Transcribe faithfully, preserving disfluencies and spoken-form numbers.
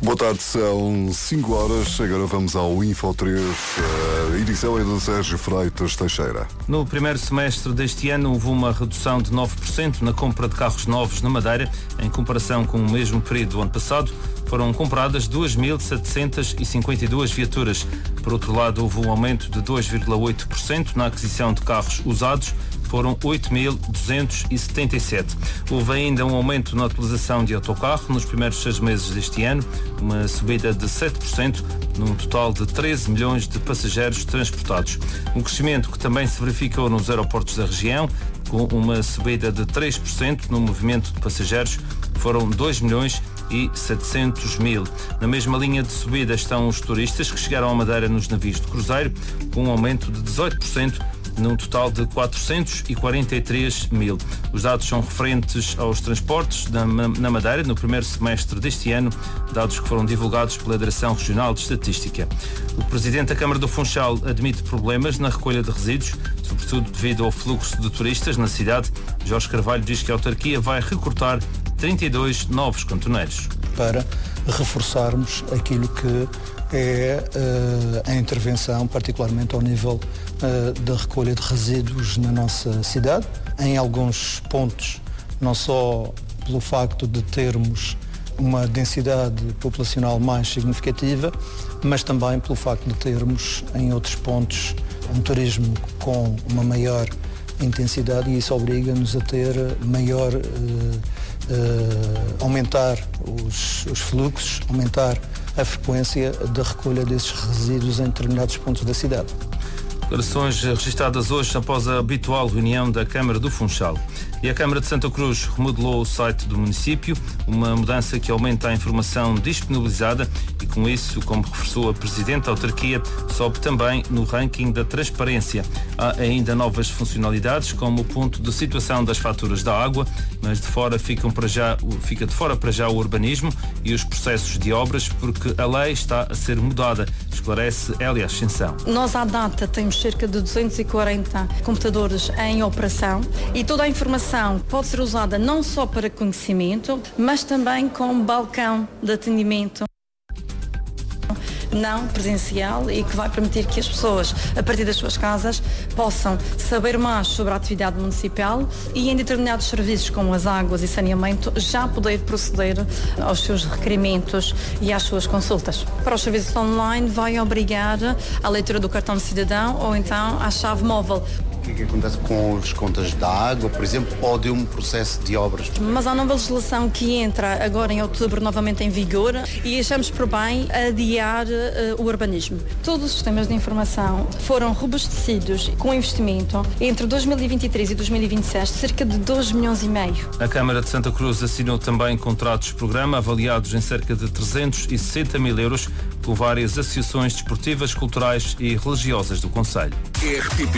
Boa tarde, são cinco horas, agora vamos ao Info três, a edição é do Sérgio Freitas Teixeira. No primeiro semestre deste ano houve uma redução de nove por cento na compra de carros novos na Madeira, em comparação com o mesmo período do ano passado. Foram compradas duas mil setecentas e cinquenta e duas viaturas. Por outro lado, houve um aumento de dois vírgula oito por cento na aquisição de carros usados. Foram oito mil duzentos e setenta e sete. Houve ainda um aumento na utilização de autocarro nos primeiros seis meses deste ano, uma subida de sete por cento, num total de treze milhões de passageiros transportados. Um crescimento que também se verificou nos aeroportos da região, com uma subida de três por cento no movimento de passageiros, foram dois milhões e setecentos mil. Na mesma linha de subida estão os turistas que chegaram à Madeira nos navios de cruzeiro, com um aumento de dezoito por cento, num total de quatrocentos e quarenta e três mil. Os dados são referentes aos transportes na, na Madeira no primeiro semestre deste ano, dados que foram divulgados pela Direção Regional de Estatística. O Presidente da Câmara do Funchal admite problemas na recolha de resíduos, sobretudo devido ao fluxo de turistas na cidade. Jorge Carvalho diz que a autarquia vai recortar trinta e dois novos cantoneiros. Para reforçarmos aquilo que é uh, a intervenção, particularmente ao nível uh, da recolha de resíduos na nossa cidade. Em alguns pontos, não só pelo facto de termos uma densidade populacional mais significativa, mas também pelo facto de termos em outros pontos um turismo com uma maior intensidade, e isso obriga-nos a ter maior, uh, uh, aumentar os, os fluxos, aumentar a frequência da recolha desses resíduos em determinados pontos da cidade. Declarações registradas hoje após a habitual reunião da Câmara do Funchal. E a Câmara de Santa Cruz remodelou o site do município, uma mudança que aumenta a informação disponibilizada e, com isso, como reforçou a Presidente da Autarquia, sobe também no ranking da transparência. Há ainda novas funcionalidades, como o ponto de situação das faturas da água, mas de fora ficam para já, fica de fora para já o urbanismo e os processos de obras, porque a lei está a ser mudada, esclarece Hélia Ascensão. Nós, à data, temos cerca de duzentos e quarenta computadores em operação e toda a informação pode ser usada não só para conhecimento, mas também como balcão de atendimento não presencial, e que vai permitir que as pessoas, a partir das suas casas, possam saber mais sobre a atividade municipal e, em determinados serviços como as águas e saneamento, já poder proceder aos seus requerimentos e às suas consultas. Para os serviços online, vai obrigar a leitura do cartão de cidadão ou então à chave móvel. O que é que acontece com as contas da água, por exemplo, ou de um processo de obras? Mas há nova legislação que entra agora em outubro novamente em vigor e achamos por bem adiar uh, o urbanismo. Todos os sistemas de informação foram robustecidos com investimento entre dois mil e vinte e três e dois mil e vinte e seis de cerca de dois milhões e meio. A Câmara de Santa Cruz assinou também contratos-programa avaliados em cerca de trezentos e sessenta mil euros com várias associações desportivas, culturais e religiosas do concelho.